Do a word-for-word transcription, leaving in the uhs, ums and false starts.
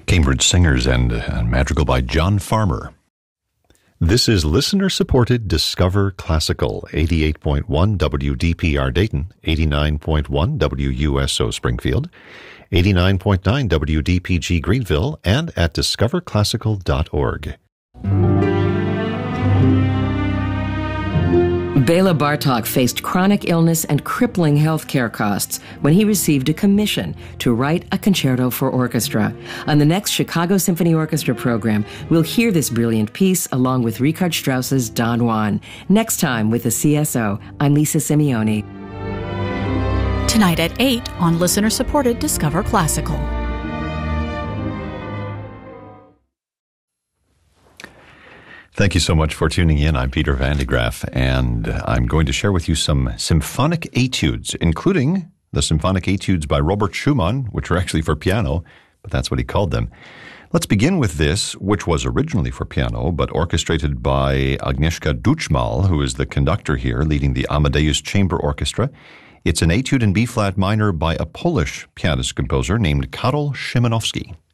Cambridge Singers and a madrigal by John Farmer. This is listener-supported Discover Classical, eighty-eight point one W D P R Dayton, eighty-nine point one W U S O Springfield, eighty-nine point nine W D P G Greenville, and at discover classical dot org. Bela Bartok faced chronic illness and crippling health care costs when he received a commission to write a concerto for orchestra. On the next Chicago Symphony Orchestra program, we'll hear this brilliant piece along with Richard Strauss's Don Juan. Next time with the C S O, I'm Lisa Simeone. Tonight at eight on listener-supported Discover Classical. Thank you so much for tuning in. I'm Peter Van de Graaff, and I'm going to share with you some symphonic etudes, including the symphonic etudes by Robert Schumann, which are actually for piano, but that's what he called them. Let's begin with this, which was originally for piano, but orchestrated by Agnieszka Duchmal, who is the conductor here, leading the Amadeus Chamber Orchestra. It's an etude in B-flat minor by a Polish pianist-composer named Karol Szymanowski.